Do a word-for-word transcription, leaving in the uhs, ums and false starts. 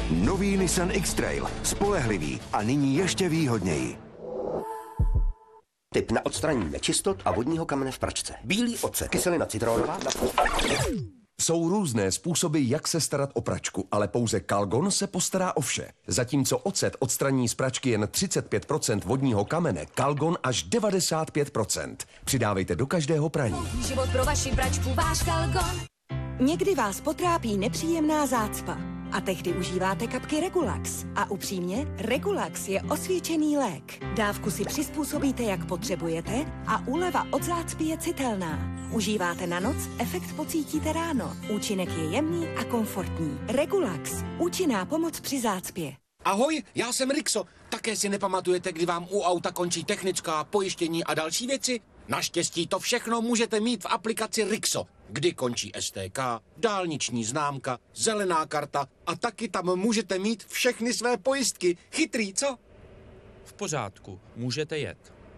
Nový Nissan X-Trail. Spolehlivý a nyní ještě výhodněji. Tip na odstranění nečistot a vodního kamene v pračce. Bílý ocet, kyselina citronová. Jsou různé způsoby, jak se starat o pračku, ale pouze Calgon se postará o vše. Zatímco ocet odstraní z pračky jen třicet pět procent vodního kamene, Calgon až devadesát pět procent. Přidávejte do každého praní. Život pro vaši pračku, váš Calgon. Někdy vás potrápí nepříjemná zácpa a tehdy užíváte kapky Regulax. A upřímně, Regulax je osvědčený lék. Dávku si přizpůsobíte, jak potřebujete a úleva od zácpy je citelná. Užíváte na noc, efekt pocítíte ráno. Účinek je jemný a komfortní. Regulax. Účinná pomoc při zácpě. Ahoj, já jsem Rixo. Také si nepamatujete, kdy vám u auta končí technická, pojištění a další věci? Naštěstí to všechno můžete mít v aplikaci Rixo, kdy končí S T K, dálniční známka, zelená karta a taky tam můžete mít všechny své pojistky. Chytrý, co? V pořádku, můžete jet.